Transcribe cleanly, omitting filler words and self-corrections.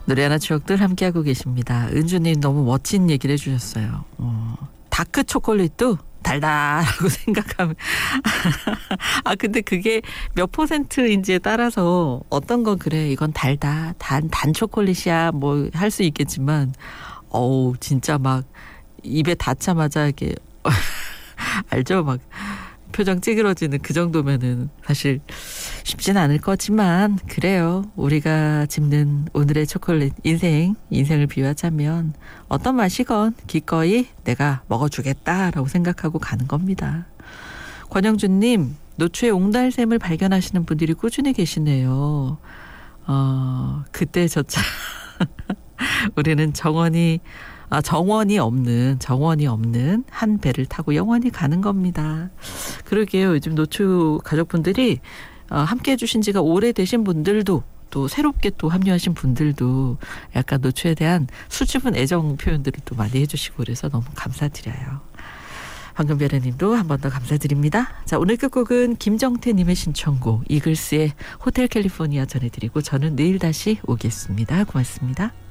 노래하나 추억들 함께하고 계십니다. 은주님 너무 멋진 얘기를 해주셨어요. 다크 초콜릿도 달달하고 생각하면 근데 그게 몇 %인지에 따라서 어떤 건 그래 이건 달다 단 초콜릿이야 뭐 할 수 있겠지만 진짜 막 입에 닿자마자 이렇게 알죠? 막 표정 찌그러지는 그 정도면은 사실 쉽진 않을 거지만 그래요. 우리가 짚는 오늘의 초콜릿 인생을 비유하자면 어떤 맛이건 기꺼이 내가 먹어주겠다라고 생각하고 가는 겁니다. 권영준님, 노초의 옹달샘을 발견하시는 분들이 꾸준히 계시네요. 그때 저차 우리는 정원이 없는 한 배를 타고 영원히 가는 겁니다. 그러게요. 요즘 노초 가족분들이 함께해 주신 지가 오래되신 분들도 또 새롭게 또 합류하신 분들도 약간 노초에 대한 수줍은 애정 표현들을 또 많이 해주시고 그래서 너무 감사드려요. 황금별애님도 한 번 더 감사드립니다. 자, 오늘 끝곡은 김정태님의 신청곡 이글스의 호텔 캘리포니아 전해드리고 저는 내일 다시 오겠습니다. 고맙습니다.